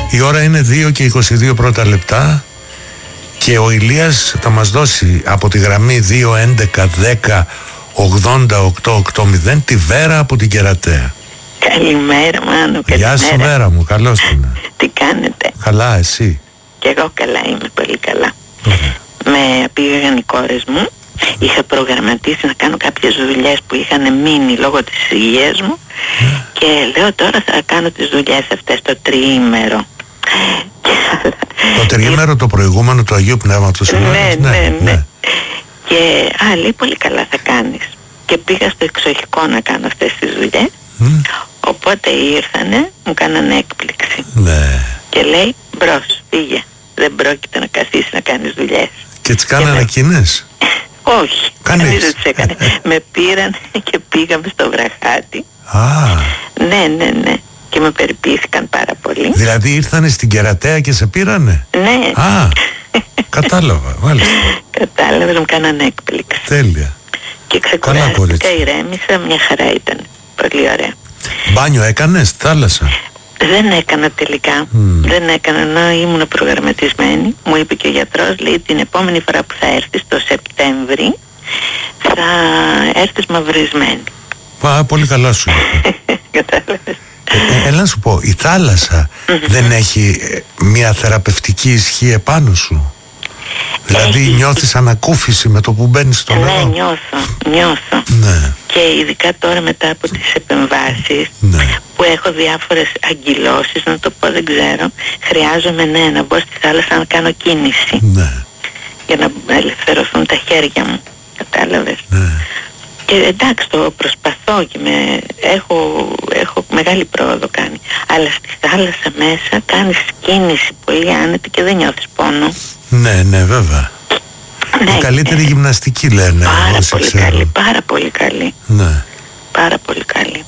Η ώρα είναι 2 και 22 πρώτα λεπτά και ο Ηλίας θα μας δώσει από τη γραμμή 2-11-10-80-880 τη Βέρα από την Κερατέα. Καλημέρα Μάνο, Γεια σου Βέρα μου, καλώς την. Τι κάνετε? Καλά, εσύ? Κι εγώ καλά είμαι, πολύ καλά. Με πήγαν οι κόρες μου. Είχα προγραμματίσει να κάνω κάποιες δουλειές που είχαν μείνει λόγω της υγείας μου και λέω τώρα θα κάνω τις δουλειές αυτές το τριήμερο. Το τριήμερο το προηγούμενο του Αγίου Πνεύματος. Ναι. Και λέει πολύ καλά θα κάνεις. Και πήγα στο εξοχικό να κάνω αυτές τις δουλειές. Οπότε ήρθανε, μου κάνανε έκπληξη. Ναι. Και λέει μπρος, πήγε. Δεν πρόκειται να καθίσει να κάνεις δουλειές. Και τις κάνανε εκείνες? Όχι, κανείς δεν τις έκανε. Με πήραν και πήγαμε στο Βραχάτι. Ναι. Και με περιποιήθηκαν πάρα πολύ. Δηλαδή ήρθανε στην Κερατέα και σε πήρανε? Ναι. Κατάλαβα, μάλιστα. Κατάλαβες, μου κάνανε έκπληξη. Τέλεια. Και ξεκουράστηκα, ηρέμησα, μια χαρά ήταν. Πολύ ωραία. Μπάνιο έκανες, θάλασσα? Δεν έκανα τελικά. Δεν έκανα, ενώ ήμουν προγραμματισμένη. Μου είπε και ο γιατρός, λέει την επόμενη φορά που θα έρθεις το Σεπτέμβρη θα έρθεις μαυρισμένη. Πολύ καλά σου είπε. Κατάλαβες. Έλα να σου πω, η θάλασσα δεν έχει μια θεραπευτική ισχύ επάνω σου? Δηλαδή νιώθεις ανακούφιση με το που μπαίνεις στο νερό? Ναι, νιώθω. Ναι. Και ειδικά τώρα μετά από τις επεμβάσεις που έχω διάφορες αγκυλώσεις, να το πω δεν ξέρω, χρειάζομαι να μπω στη θάλασσα να κάνω κίνηση. Ναι. Για να ελευθερωθούν τα χέρια μου. Κατάλαβες. Ναι. Και εντάξει, το προσπαθώ και έχω μεγάλη πρόοδο κάνει. Αλλά στη θάλασσα μέσα κάνεις κίνηση πολύ άνετη και δεν νιώθεις πόνο. Ναι, βέβαια. Ναι, η καλύτερη γυμναστική λένε. Πάρα πολύ καλή. Ναι. Πάρα πολύ καλή.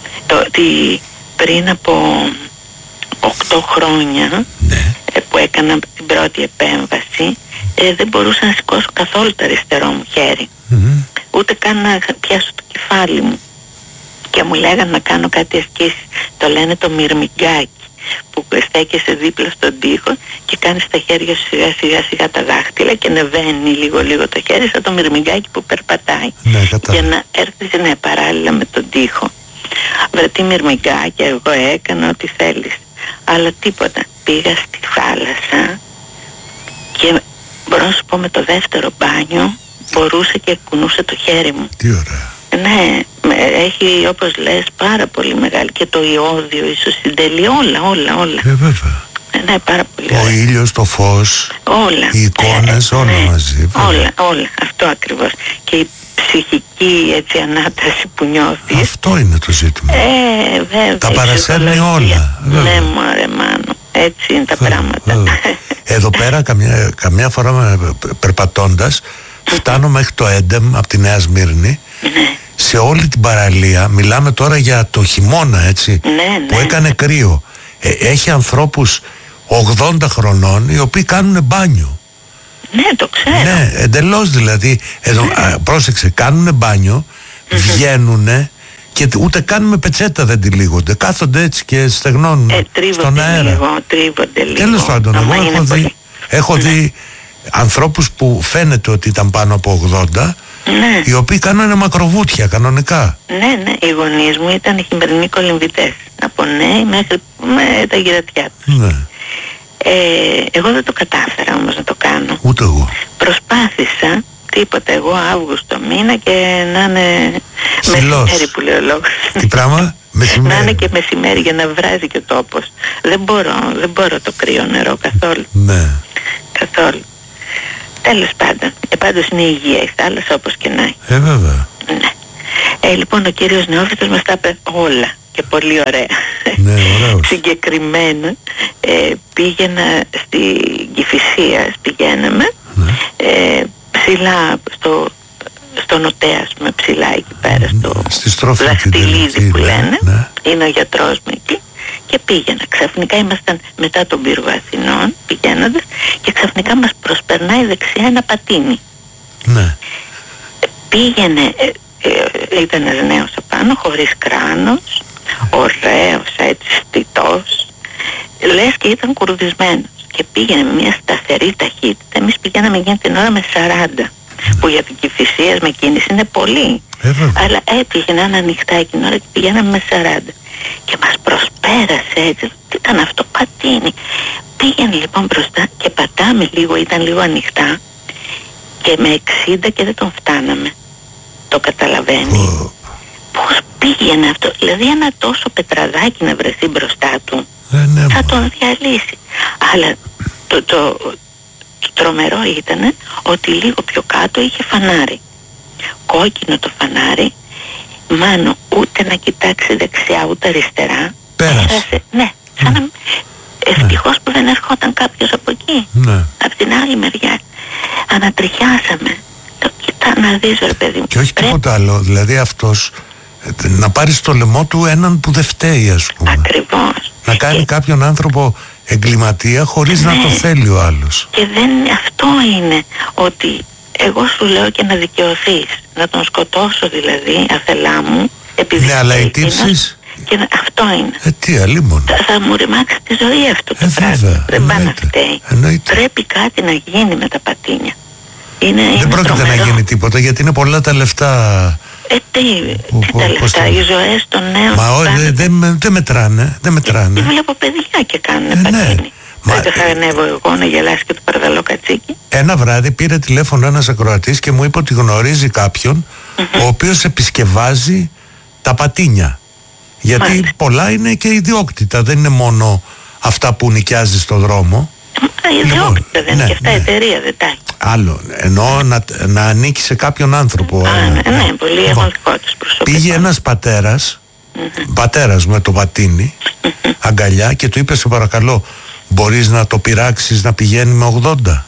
Πριν από 8 χρόνια που έκανα την πρώτη επέμβαση, δεν μπορούσα να σηκώσω καθόλου το αριστερό μου χέρι. Ούτε καν να πιάσω το κεφάλι μου. Και μου λέγανε να κάνω κάτι ασκήσεις. Το λένε το μυρμηγκάκι, που στέκεσαι δίπλα στον τοίχο και κάνεις τα χέρια σου σιγά τα δάχτυλα και ανεβαίνει λίγο το χέρι σαν το μυρμηγκάκι που περπατάει. Για να έρθεις παράλληλα με τον τοίχο. Βρετή μυρμηγκάκι, εγώ έκανα ό,τι θέλεις. Αλλά τίποτα. Πήγα στη θάλασσα και μπορώ να σου πω με το δεύτερο μπάνιο μπορούσα και κουνούσα το χέρι μου. Τι ωραία. Ναι, έχει όπως λες πάρα πολύ μεγάλη και το ιόδιο, η ισοσυντελή, όλα. Βέβαια. Ναι, πάρα πολύ ωραία. Ο ήλιος, το φως, όλα. Οι εικόνες, όλα μαζί. Όλα, αυτό ακριβώς. Και η ψυχική έτσι ανάταση που νιώθεις. Αυτό είναι το ζήτημα. Βέβαια. Τα παρασέρνει όλα. Ναι, μωρέ Μάνο. Έτσι είναι τα πράγματα. Εδώ πέρα καμιά φορά περπατώντας φτάνω μέχρι το Έντεμ από τη Νέα Σμύρνη. Σε όλη την παραλία, μιλάμε τώρα για το χειμώνα, έτσι, που έκανε κρύο. Έχει ανθρώπους 80 χρονών οι οποίοι κάνουν μπάνιο. Ναι, το ξέρω. Ναι, εντελώς δηλαδή. Πρόσεξε, κάνουν μπάνιο, βγαίνουνε και ούτε καν με πετσέτα δεν τυλίγονται. Κάθονται έτσι και στεγνώνουν στον αέρα. Τρίβονται λίγο. Τέλος πάντων, εγώ έχω δει ανθρώπους που φαίνεται ότι ήταν πάνω από 80, οι οποίοι κάνανε μακροβούτια κανονικά. Ναι, οι γονείς μου ήταν χειμερινοί κολυμβητές. Από νέοι μέχρι με τα γυρατιά τους. Ναι. Εγώ δεν το κατάφερα όμως να το κάνω. Ούτε εγώ. Προσπάθησα, τίποτα, εγώ Αύγουστο μήνα και να είναι μεσημέρι που λέει ο λόγος. Τι πράγμα? Μεσημέρι. Να είναι και μεσημέρι για να βράζει και ο τόπος. Δεν μπορώ το κρύο νερό καθόλου. Ναι. Καθόλου. Τέλος πάντων. Πάντως είναι υγεία η θάλασσα όπως και να έχει. Βέβαια. Ναι. Λοιπόν, ο κύριος Νεόφυτος μας τα είπε όλα και πολύ ωραία. Ναι, ωραίος. Συγκεκριμένα πήγαινα στην Κηφισίας, πηγαίναμε ψηλά στο Νοτέα, ας πούμε, ψηλά εκεί πέρα στο Δαχτυλίδι που λένε. Είναι ο γιατρός μου εκεί. Και πήγαινα. Ξαφνικά ήμασταν μετά τον πύργο Αθηνών, πηγαίνοντας, και ξαφνικά μας προσπερνάει δεξιά ένα πατίνι. Ναι. Πήγαινε, ήταν ένας νέος απάνω, χωρίς κράνος, ωραίος, έτσι στιτός, λες και ήταν κουρδισμένος και πήγαινε με μια σταθερή ταχύτητα. Εμείς πηγαίναμε εκείνη την ώρα με 40, που για την Κηφισίας με κίνηση είναι πολύ, αλλά έτυχε να είναι ανοιχτά εκείνη την ώρα και πηγαίναμε με 40 και μας προσπέρασε έτσι. Τι ήταν αυτό, πατίνι. Πήγαινε λοιπόν μπροστά και πατάμε λίγο, ήταν λίγο ανοιχτά και με 60 και δεν τον φτάναμε. Το καταλαβαίνει? Πώς πήγαινε αυτό, δηλαδή ένα τόσο πετραδάκι να βρεθεί μπροστά του, θα τον διαλύσει. Αλλά το τρομερό ήταν ότι λίγο πιο κάτω είχε φανάρι, κόκκινο το φανάρι, Μάνο, ούτε να κοιτάξει δεξιά ούτε αριστερά. Πέρασε. Ναι, σαν να... Ευτυχώς που δεν ερχόταν κάποιος από εκεί, από την άλλη μεριά. Ανατριχιάσαμε. Το κοιτά να δεις, ρε παιδί μου. Και όχι τίποτα άλλο, δηλαδή αυτός να πάρει στο λαιμό του έναν που δεν φταίει, ας πούμε. Ακριβώς. Να κάνει κάποιον άνθρωπο εγκληματία χωρίς να το θέλει ο άλλος. Και αυτό είναι ότι εγώ σου λέω και να δικαιωθείς, να τον σκοτώσω δηλαδή αθελά μου, επειδή αλλά οι τύψεις... Και αυτό είναι. Τι αλίμονο. Θα μου ρημάξει τη ζωή αυτό το πράγμα. Δεν πάει να φταίει. Πρέπει κάτι να γίνει με τα πατίνια. Δεν πρόκειται να γίνει τίποτα, γιατί είναι πολλά τα λεφτά. Τι τα λεφτά, οι ζωές των νέων. Μα δεν μετράνε. Βλέπω παιδιά και κάνουν πατίνι. Δεν θα ανέβω εγώ να γελάσει και το παρδαλό κατσίκι. Ένα βράδυ πήρε τηλέφωνο ένας ακροατής και μου είπε ότι γνωρίζει κάποιον ο οποίος επισκευάζει τα πατίνια. Γιατί πολλά είναι και ιδιόκτητα, δεν είναι μόνο αυτά που νοικιάζει στο δρόμο. Ιδιόκτητα δεν είναι και αυτά, εταιρεία δεν τα έχει. Άλλο, εννοώ να ανήκει σε κάποιον άνθρωπο. Ναι, πολύ εγωιστικός προσωπικός. Πήγε ένας πατέρας με το πατίνι, αγκαλιά, και του είπε, σε παρακαλώ, μπορείς να το πειράξεις να πηγαίνει με 80?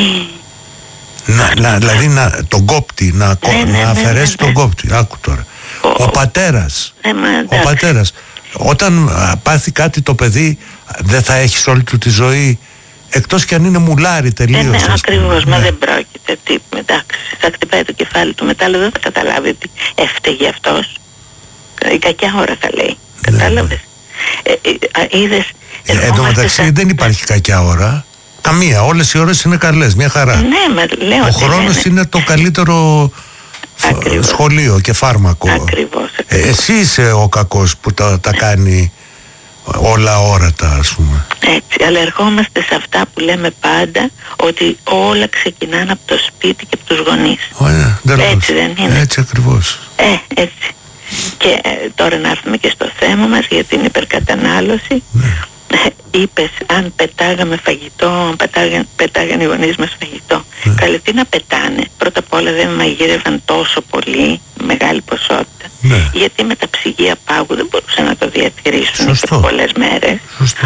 Δηλαδή τον κόπτη, να αφαιρέσει τον κόπτη. Άκου τώρα. Ο πατέρας, όταν πάθει κάτι το παιδί, δεν θα έχει σε όλη του τη ζωή, εκτός κι αν είναι μουλάρι τελείως. Ναι, ακριβώς, μα δεν πρόκειται. Εντάξει, θα χτυπάει το κεφάλι του μετά, αλλά δεν θα καταλάβει ότι έφταιγε αυτός. Η κακιά ώρα θα λέει. Κατάλαβες? Είδες? Εν τω μεταξύ δεν υπάρχει κακιά ώρα. Καμία, όλες οι ώρες είναι καλές, μια χαρά. Ναι, μα λέω. Ο χρόνος είναι το καλύτερο σχολείο και φάρμακο. Ακριβώς. Εσύ είσαι ο κακός που τα κάνει όλα όρατα, ας πούμε. Έτσι, αλλά ερχόμαστε σε αυτά που λέμε πάντα, ότι όλα ξεκινάνε από το σπίτι και από τους γονείς. Έτσι δεν είναι? Έτσι ακριβώς. Έτσι. Και τώρα να έρθουμε και στο θέμα μας για την υπερκατανάλωση. Είπες αν πετάγαμε φαγητό, αν πετάγανε οι γονείς μας φαγητό. Καλή, τι να πετάνε? Πρώτα απ' όλα δεν μαγείρευαν τόσο πολύ, μεγάλη ποσότητα. Γιατί με τα ψυγεία πάγου δεν μπορούσαν να το διατηρήσουν και πολλές μέρες.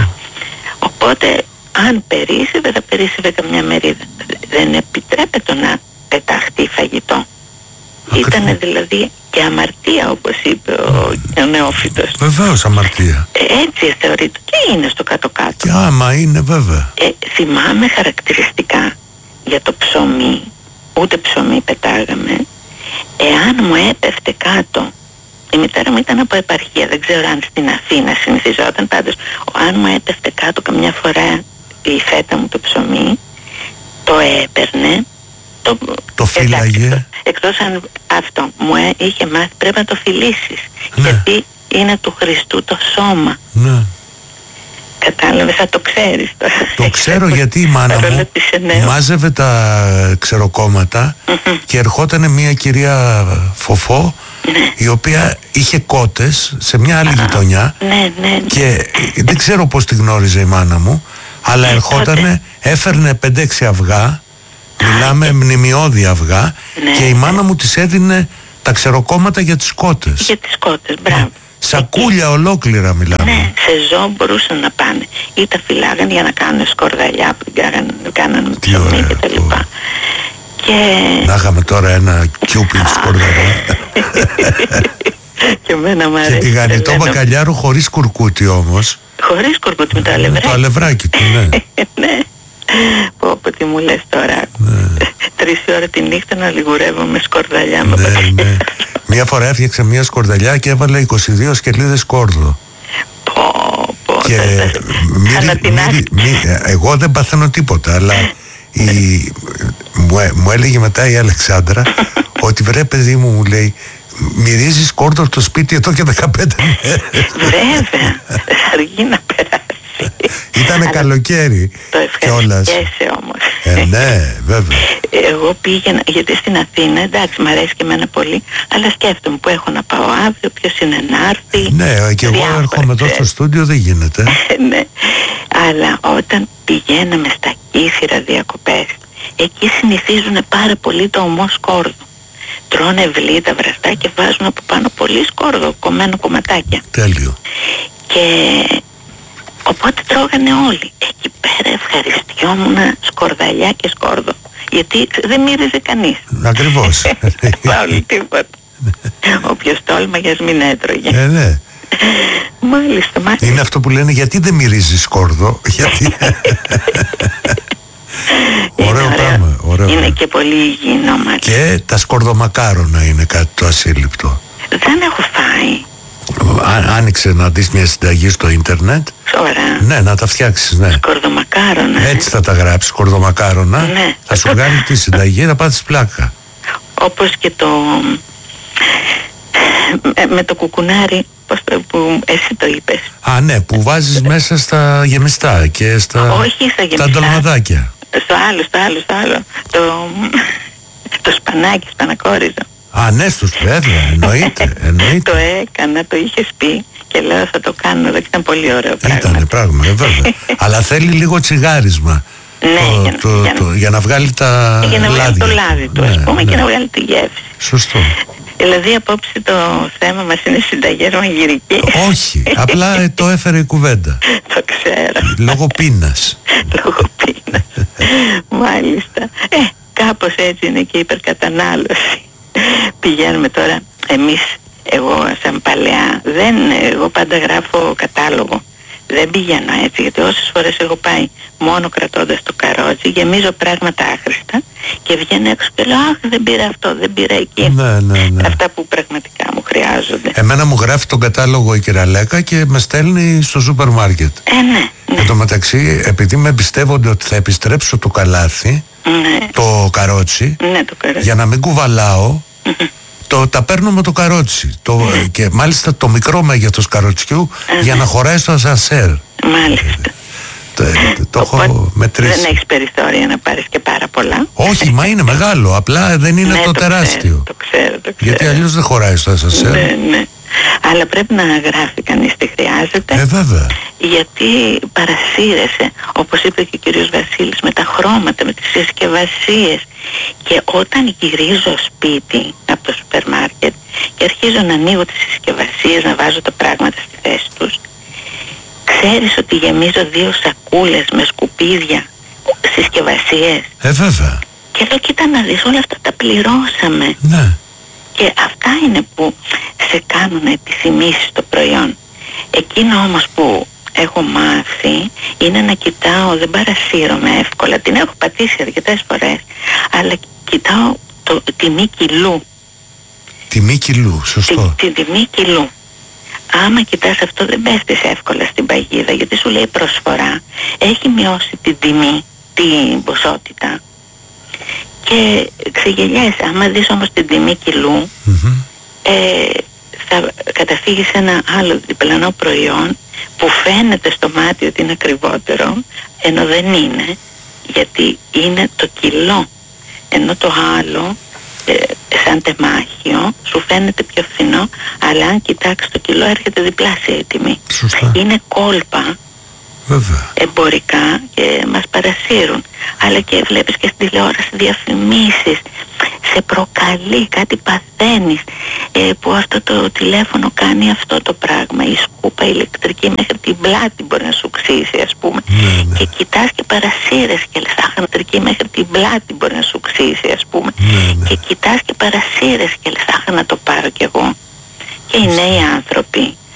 Οπότε αν περίσσευε, θα περίσσευε καμιά μερίδα. Δεν επιτρέπεται να πεταχτεί φαγητό. Ήταν δηλαδή και αμαρτία, όπως είπε ο νεόφυτος. Βεβαίως αμαρτία. Έτσι θεωρείται και είναι στο κάτω-κάτω. Και άμα είναι, βέβαια. Θυμάμαι χαρακτηριστικά για το ψωμί, ούτε ψωμί πετάγαμε. Εάν μου έπεφτε κάτω, η μητέρα μου ήταν από επαρχία, δεν ξέρω αν στην Αθήνα συνηθιζόταν, πάντως αν μου έπεφτε κάτω καμιά φορά η φέτα μου το ψωμί, το έπαιρνε, το φύλαγε. Εκτός αν αυτό μου είχε μάθει, πρέπει να το φιλήσεις, γιατί είναι του Χριστού το σώμα. Ναι. Κατάλαβες, θα το ξέρεις τώρα. Το ξέρω, γιατί η μάνα μου μάζευε τα ξεροκόμματα και ερχόταν μια κυρία Φοφό, η οποία είχε κότες σε μια άλλη γειτονιά, και δεν ξέρω πώς τη γνώριζε η μάνα μου, αλλά ερχότανε, έφερνε 5-6 αυγά. Μιλάμε μνημειώδη αυγά, και η μάνα μου της έδινε τα ξεροκόμματα για τις κότες. Για τις κότες, μπράβο. Σακούλια ολόκληρα μιλάμε. Ναι, σε ζώο μπορούσαν να πάνε. Ή τα φυλάγαν για να κάνουν σκορδαλιά που κάνανε με ψωμί και τα λοιπά. Να είχαμε τώρα ένα κιούπι σκορδαλιά. Και εμένα μου αρέσει. Και τηγανιτό μπακαλιάρο χωρίς κουρκούτι όμως. Χωρίς κουρκούτι, με το αλευράκι. Το αλευράκι του, ναι. Ναι. Πω τι μου λες τώρα. 3 ώρα τη νύχτα να λιγουρεύομαι σκορδαλιά με μπακαλιάρο. Μια φορά έφτιαξε μια σκορδαλιά και έβαλε 22 σκελίδες σκόρδο. Και εγώ δεν παθαίνω τίποτα, αλλά μου έλεγε μετά η Αλεξάνδρα ότι βρε παιδί μου λέει, μυρίζει σκόρδο το σπίτι εδώ και 15 μέρες. Βέβαια, αργεί να περάσει. Ήτανε καλοκαίρι. Το ευχαριστιέσαι όμως. Ναι, βέβαια. Εγώ πήγαινα, γιατί στην Αθήνα, εντάξει, μ' αρέσει και εμένα πολύ, αλλά σκέφτομαι που έχω να πάω αύριο, ποιος είναι να έρθει. Ναι, και εγώ έρχομαι εδώ στο στούντιο, δεν γίνεται. Ναι, αλλά όταν πηγαίναμε στα Κύθυρα διακοπές, εκεί συνηθίζουν πάρα πολύ το ομό σκόρδο. Τρώνε βλήτα, βραστά και βάζουν από πάνω πολύ σκόρδο, κομμένο κομματάκια. Τέλειο. Και οπότε τρώγανε όλοι. Εκεί πέρα ευχαριστιόμουν σκορδαλιά και σκόρδο. Γιατί δεν μύριζε κανείς. Ακριβώς. Πάλι τίποτα. Όποιος τόλμαγε μην έτρωγε. Ναι. Μάλιστα. Είναι αυτό που λένε, γιατί δεν μυρίζει σκόρδο. Γιατί... Ωραίο πράγμα. Είναι και πολύ υγιεινό μάλιστα. Και τα σκορδομακάρονα είναι κάτι το ασύλληπτο. Δεν έχω φάει. Άνοιξε να δεις μια συνταγή στο ίντερνετ. Σοβαρά. Ναι, να τα φτιάξεις, ναι. Σκορδομακάρονα. Έτσι θα τα γράψεις, σκορδομακάρονα. Ναι. Θα σου βγάλει τη συνταγή, θα πάθεις πλάκα. Όπως και το... με το κουκουνάρι, που εσύ το είπες. Α, ναι, που βάζεις μέσα στα γεμιστά και στα... Όχι στα γεμιστά. Τα ντολματάκια. Στο άλλο. Το σπανάκι, σπανακόριζο. Α, ναι, στους βέβαια, εννοείται. Το έκανα, το είχες πει και λέω θα το κάνω εδώ και ήταν πολύ ωραίο πράγμα. Ήτανε πράγμα, βέβαια. Αλλά θέλει λίγο τσιγάρισμα. Ναι, για να βγάλει τα για να βγάλει το λάδι του, ας πούμε, και να βγάλει τη γεύση. Σωστό. Δηλαδή απόψε το θέμα μας είναι συνταγές μαγειρική. Όχι, απλά το έφερε η κουβέντα. Το ξέρω. Λόγω πείνας. Λόγω πείνας. Μάλιστα. Κάπως έτσι είναι και η υπερκατανάλωση. Πηγαίνουμε τώρα εμείς, εγώ σαν παλαιά, εγώ πάντα γράφω κατάλογο. Δεν πηγαίνω έτσι, γιατί όσες φορές έχω πάει μόνο κρατώντας το καρότσι, γεμίζω πράγματα άχρηστα και βγαίνω έξω και λέω αχ, δεν πήρα αυτό, δεν πήρα εκεί. Ναι. Αυτά που πραγματικά μου χρειάζονται. Εμένα μου γράφει τον κατάλογο η κυρία Λέκα και με στέλνει στο σούπερ μάρκετ. Ναι. Εν τω μεταξύ, επειδή με εμπιστεύονται ότι θα επιστρέψω το καλάθι, το καρότσι, για να μην κουβαλάω, τα παίρνω με το καρότσι. Και μάλιστα το μικρό μέγεθος καροτσιού για να χωράει στο ασανσέρ. Μάλιστα. Το έχω μετρήσει. Δεν έχεις περιθώρια να πάρεις και πάρα πολλά. Όχι, μα είναι μεγάλο. Απλά δεν είναι το τεράστιο. Το ξέρω. Γιατί αλλιώς δεν χωράει στο ασανσέρ. Ναι. Αλλά πρέπει να γράφει κανείς τι χρειάζεται. Βέβαια. Γιατί παρασύρεσαι, όπως είπε και ο κύριος Βασίλης, με τα χρώματα, με τις συσκευασίες. Και όταν γυρίζω σπίτι από το σούπερ μάρκετ και αρχίζω να ανοίγω τις συσκευασίες, να βάζω τα πράγματα στη θέση τους, ξέρεις ότι γεμίζω 2 σακούλες με σκουπίδια συσκευασίες. Βέβαια. Και λέω κοίτα να δεις, όλα αυτά τα πληρώσαμε. Ναι. Και αυτά είναι που σε κάνουν επιθυμήσεις το προϊόν. Εκείνο όμως που έχω μάθει είναι να κοιτάω, δεν παρασύρωμαι εύκολα, την έχω πατήσει αρκετές φορές, αλλά κοιτάω τιμή κιλού. Τιμή κιλού, σωστό. Την τιμή κιλού. Άμα κοιτάς αυτό δεν πέφτεις εύκολα στην παγίδα, γιατί σου λέει προσφορά, έχει μειώσει την τιμή, την ποσότητα και ξεγελιέσαι. Άμα δεις όμως την τιμή κιλού, θα καταφύγεις σε ένα άλλο διπλανό προϊόν που φαίνεται στο μάτι ότι είναι ακριβότερο, ενώ δεν είναι, γιατί είναι το κιλό, ενώ το άλλο σαν τεμάχιο σου φαίνεται πιο φθηνό, αλλά αν κοιτάξεις το κιλό έρχεται διπλάσια η τιμή. Σωστά. Είναι κόλπα. Βέβαια. Εμπορικά και μας παρασύρουν, αλλά και βλέπεις και στην τηλεόραση διαφημίσεις, σε προκαλεί, κάτι παθαίνεις, που αυτό το τηλέφωνο κάνει αυτό το πράγμα, η σκούπα ηλεκτρική μέχρι την πλάτη μπορεί να σου ξύσει, ας πούμε. Ναι. Και κοιτάς και παρασύρες και λες ηλεκτρική μέχρι την πλάτη μπορεί να σου ξύσει, ας πούμε. Ναι. Και κοιτάς και παρασύρες και λες να το πάρω κι εγώ. Και οι νέοι άνθρωποι